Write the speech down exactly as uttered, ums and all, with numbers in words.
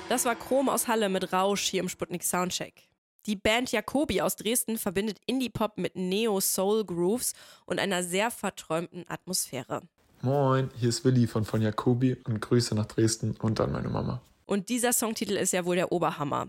Das war Chrom aus Halle mit Rausch hier im Sputnik Soundcheck. Die Band Jacobi aus Dresden verbindet Indie-Pop mit Neo-Soul-Grooves und einer sehr verträumten Atmosphäre. Moin, hier ist Willi von von Jacobi und Grüße nach Dresden und an meine Mama. Und dieser Songtitel ist ja wohl der Oberhammer.